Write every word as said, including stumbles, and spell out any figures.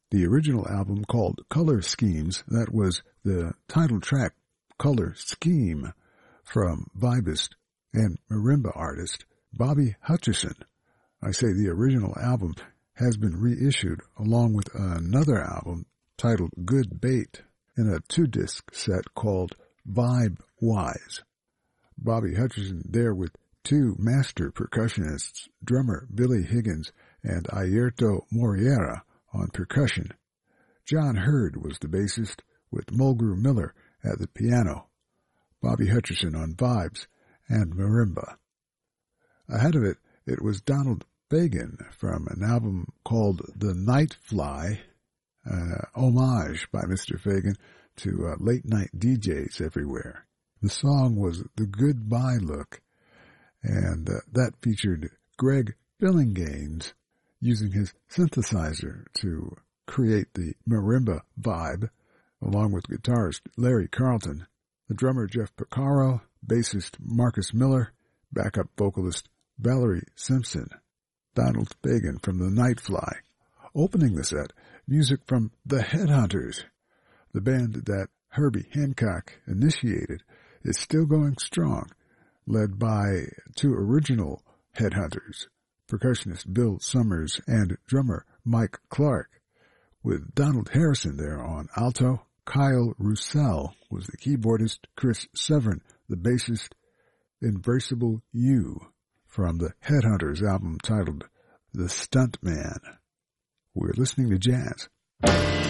The original album called Color Schemes, that was the title track, Color Scheme, from vibist and marimba artist Bobby Hutcherson. I say the original album has been reissued along with another album titled Good Bait in a two-disc set called Vibe Wise. Bobby Hutcherson there with two master percussionists, drummer Billy Higgins and Ayerto Moriera on percussion. John Hurd was the bassist with Mulgrew Miller at the piano, Bobby Hutcherson on vibes and marimba. Ahead of it, it was Donald Fagen from an album called The Night Fly, uh, homage by Mister Fagen to uh, late-night D Js everywhere. The song was The Goodbye Look, and uh, that featured Greg Billinganes using his synthesizer to create the marimba vibe, along with guitarist Larry Carlton, the drummer Jeff Porcaro, bassist Marcus Miller, backup vocalist Valerie Simpson, Donald Fagen from The Nightfly. Opening the set, music from The Headhunters, the band that Herbie Hancock initiated, is still going strong, led by two original Headhunters, percussionist Bill Summers and drummer Mike Clark, with Donald Harrison there on alto. Kyle Roussel was the keyboardist, Chris Severin, the bassist, Embraceable You, from the Headhunters album titled The Stuntman. We're listening to jazz.